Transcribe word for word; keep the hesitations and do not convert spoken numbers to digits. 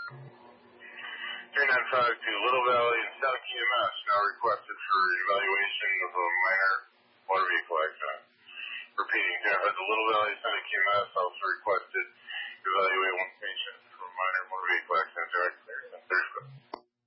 three nine five to Little Valley and Seneca E M S now requested for evaluation of a minor motor vehicle accident. Repeating, three nine five to Little Valley, Seneca E M S also requested